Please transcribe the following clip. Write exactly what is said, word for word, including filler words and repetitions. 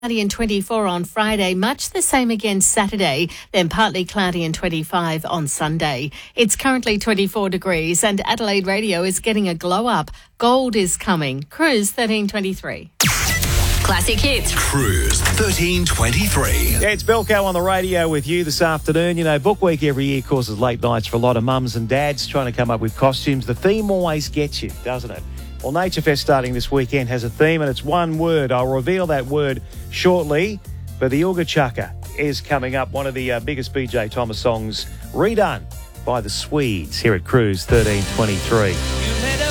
Cloudy and twenty-four on Friday, much the same again Saturday, then partly cloudy and twenty-five on Sunday. It's currently twenty-four degrees and Adelaide Radio is getting a glow up. Gold is coming. Cruise thirteen twenty-three. Classic Hits. Cruise thirteen twenty-three. Yeah, it's Belco on the radio with you this afternoon. You know, Book Week every year causes late nights for a lot of mums and dads trying to come up with costumes. The theme always gets you, doesn't it? Well, Nature Fest starting this weekend has a theme and it's one word. I'll reveal that word shortly, but the Ooga Chaka is coming up, one of the uh, biggest B J Thomas songs redone by the Swedes here at Cruise thirteen twenty-three.